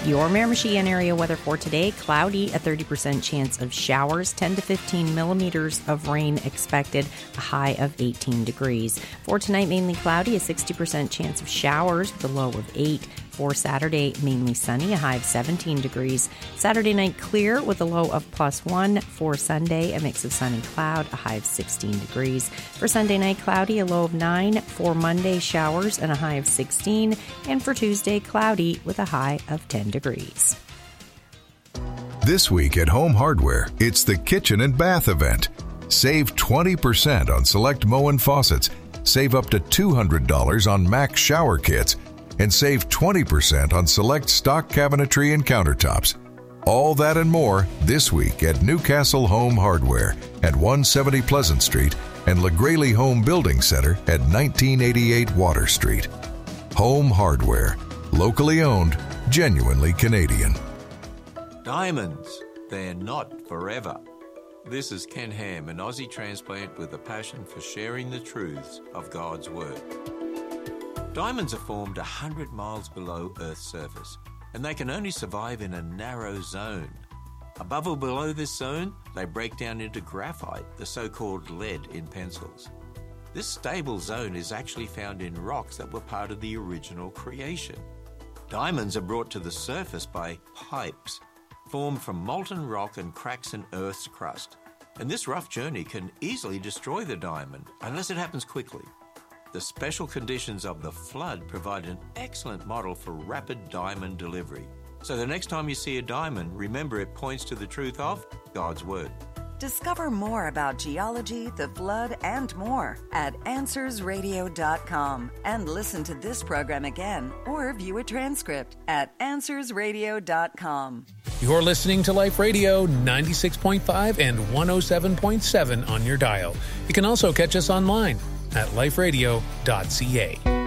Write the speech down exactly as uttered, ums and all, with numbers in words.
Your Miramichi and area weather for today: cloudy, a thirty percent chance of showers, ten to fifteen millimeters of rain expected, a high of eighteen degrees. For tonight, mainly cloudy, a sixty percent chance of showers with a low of eight. For Saturday, mainly sunny, a high of seventeen degrees. Saturday night, clear with a low of plus one. For Sunday, a mix of sun and cloud, a high of sixteen degrees. For Sunday night, cloudy, a low of nine. For Monday, showers and a high of sixteen. And for Tuesday, cloudy with a high of ten degrees. This week at Home Hardware, it's the Kitchen and Bath event. Save twenty percent on select Moen faucets. Save up to two hundred dollars on Max shower kits. And save twenty percent on select stock cabinetry and countertops. All that and more this week at Newcastle Home Hardware at one seventy Pleasant Street and LaGraley Home Building Center at nineteen eighty-eight Water Street. Home Hardware, locally owned, genuinely Canadian. Diamonds, they're not forever. This is Ken Ham, an Aussie transplant with a passion for sharing the truths of God's Word. Diamonds are formed one hundred miles below Earth's surface, and they can only survive in a narrow zone. Above or below this zone, they break down into graphite, the so-called lead in pencils. This stable zone is actually found in rocks that were part of the original creation. Diamonds are brought to the surface by pipes, formed from molten rock and cracks in Earth's crust. And this rough journey can easily destroy the diamond, unless it happens quickly. The special conditions of the flood provide an excellent model for rapid diamond delivery. So the next time you see a diamond, remember it points to the truth of God's Word. Discover more about geology, the flood, and more at answers radio dot com. And listen to this program again or view a transcript at answers radio dot com. You're listening to Life Radio ninety-six point five and one oh seven point seven on your dial. You can also catch us online at life radio dot c a.